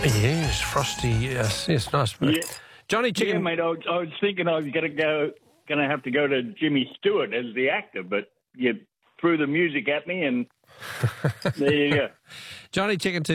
Yes, Frosty. Yes, nice. Yeah. Johnny Chicken. Yeah, mate. I was thinking I was going to have to go to Jimmy Stewart as the actor, but you threw the music at me, and there you go. Johnny Chicken